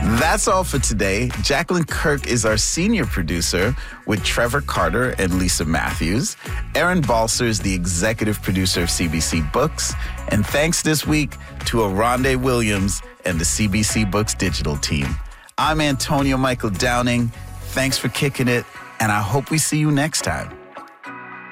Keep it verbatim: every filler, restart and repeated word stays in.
That's all for today. Jacqueline Kirk is our senior producer with Trevor Carter and Lisa Matthews. Aaron Balser is the executive producer of C B C Books. And thanks this week to Aronde Williams and the C B C Books digital team. I'm Antonio Michael Downing. Thanks for kicking it, and I hope we see you next time.